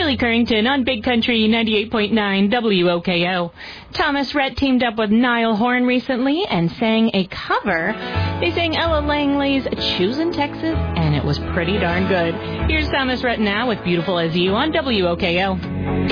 Haley Currington on Big Country 98.9 WOKO. Thomas Rhett teamed up with Niall Horan recently and sang a cover. They sang Ella Langley's Choosin' Texas, and it was pretty darn good. Here's Thomas Rhett now with Beautiful As You on WOKO.